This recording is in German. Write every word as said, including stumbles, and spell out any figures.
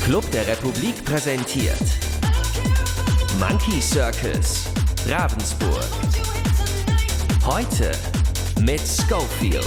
Club der Republik präsentiert Monkey Circus Ravensburg. Heute mit Scofield.